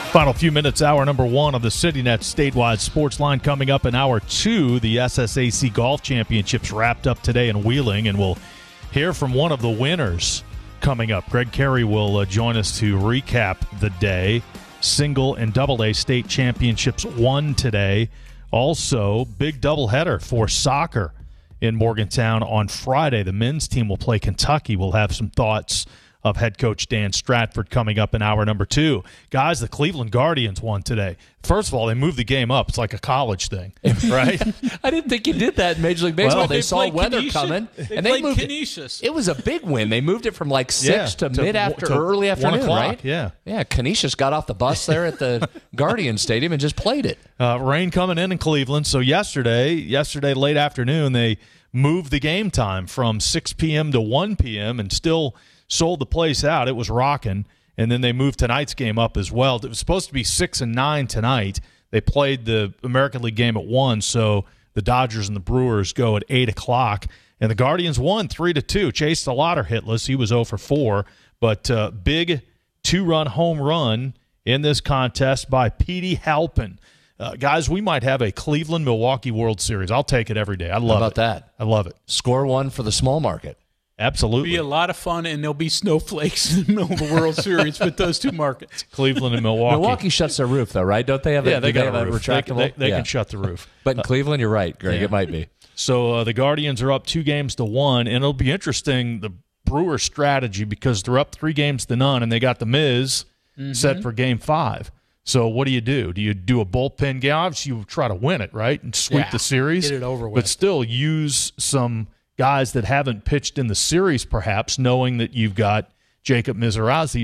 Final few minutes, hour number one of the CityNet Statewide Sports Line. Coming up in hour two, the SSAC Golf Championships wrapped up today in Wheeling, and we'll hear from one of the winners coming up. Greg Carey will join us to recap the day. Single and double A state championships won today. Also, big doubleheader for soccer in Morgantown on Friday. The men's team will play Kentucky. We'll have some thoughts of head coach Dan Stratford coming up in hour number two. Guys, the Cleveland Guardians won today. First of all, they moved the game up. It's like a college thing, right? I didn't think you did that in Major League Baseball. Well, they saw weather Canisius. coming, and they they moved Canisius. It was a big win. They moved it from like 6 to early afternoon, 1 o'clock, right? Yeah. Yeah, Canisius got off the bus there at the Guardian Stadium and just played it. Rain coming in Cleveland. So yesterday late afternoon, they moved the game time from 6 p.m. to 1 p.m. and still sold the place out. It was rocking. And then they moved tonight's game up as well. It was supposed to be 6 and 9 tonight. They played the American League game at 1, so the Dodgers and the Brewers go at 8 o'clock. And the Guardians won 3-2. Chase DeLauder hitless. He was 0 for 4. But big two-run home run in this contest by Petey Halpin. Guys, we might have a Cleveland-Milwaukee World Series. I'll take it every day. I love it. How about that? I love it. Score one for the small market. Absolutely. It'll be a lot of fun, and there'll be snowflakes in the middle of the World Series with those two markets. Cleveland and Milwaukee. Milwaukee shuts their roof, though, right? Don't they have they got have a roof. retractable? They can shut the roof. But in Cleveland, you're right, Greg. Yeah. It might be. So the Guardians are up 2-1, and it'll be interesting, the Brewers' strategy, because they're up 3-0, and they got the Miz set for Game 5. So what do? Do you do a bullpen game? Obviously, you try to win it, right, and sweep the series. Get it over with. But still use some guys that haven't pitched in the series, perhaps, knowing that you've got Jacob Mizrachi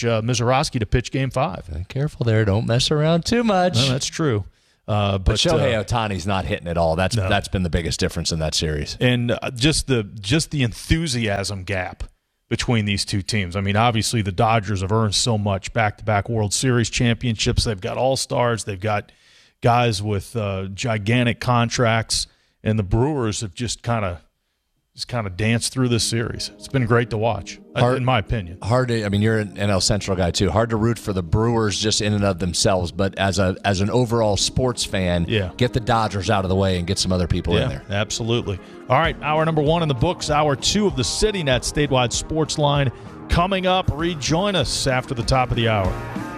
to pitch Game 5. Careful there. Don't mess around too much. No, that's true. But Shohei Ohtani's not hitting at all. That's been the biggest difference in that series. And just the enthusiasm gap between these two teams. I mean, obviously the Dodgers have earned so much back-to-back World Series championships. They've got all-stars. They've got guys with gigantic contracts. And the Brewers have just kind of danced through this series. It's been great to watch, in my opinion. You're an NL Central guy too. Hard to root for the Brewers just in and of themselves, but as an overall sports fan, get the Dodgers out of the way and get some other people in there. Absolutely. All right, hour number one in the books. Hour two of the CityNet Statewide Sports Line coming up. Rejoin us after the top of the hour.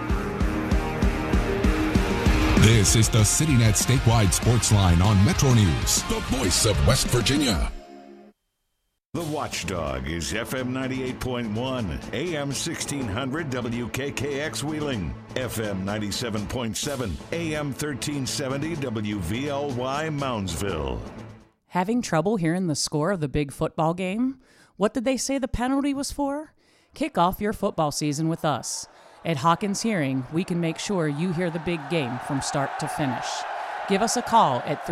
This is the CityNet Statewide Sports Line on Metro News, the voice of West Virginia. The Watchdog is FM 98.1, AM 1600 WKKX Wheeling, FM 97.7, AM 1370 WVLY Moundsville. Having trouble hearing the score of the big football game? What did they say the penalty was for? Kick off your football season with us. At Hawkins Hearing, we can make sure you hear the big game from start to finish. Give us a call at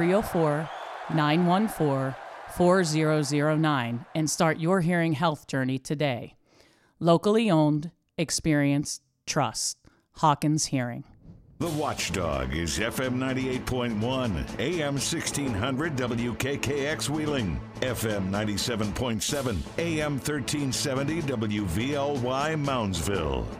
304-914-4009 and start your hearing health journey today. Locally owned, experienced, trust. Hawkins Hearing. The Watchdog is FM 98.1, AM 1600 WKKX Wheeling, FM 97.7, AM 1370 WVLY Moundsville.